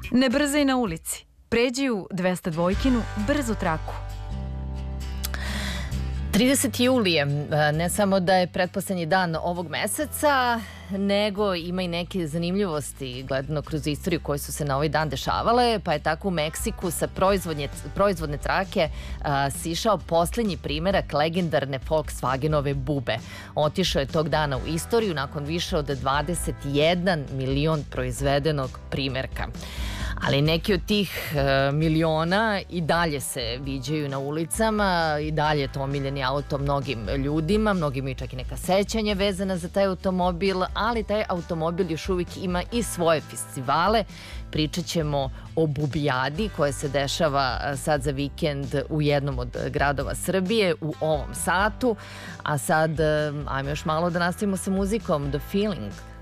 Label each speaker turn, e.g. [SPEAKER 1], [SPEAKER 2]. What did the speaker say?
[SPEAKER 1] Ne brzaj na ulici. Pređi u 202-kinu brzu traku.
[SPEAKER 2] 30. juli je, ne samo da je pretposlednji dan ovog meseca, nego ima i neke zanimljivosti gledano kroz istoriju koje su se na ovaj dan dešavale, pa je tako u Meksiku sa proizvodne trake sišao poslednji primerak legendarne Volkswagenove bube. Otišao je tog dana u istoriju nakon više od 21 milion proizvedenog primerka. Ali neki od tih miliona i dalje se viđaju na ulicama, i dalje je to omiljeni auto mnogim ljudima, mnogim i čak i neka sećanja vezana za taj automobil, ali taj automobil još uvijek ima i svoje festivale. Pričat ćemo o Bubijadi koja se dešava sad za vikend u jednom od gradova Srbije u ovom satu. A sad, ajmo još malo da nastavimo sa muzikom The Feeling.